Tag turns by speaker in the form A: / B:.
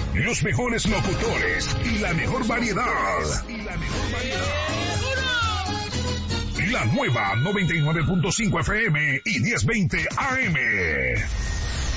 A: los mejores locutores y la mejor variedad. La nueva 99.5 FM y 1020 AM.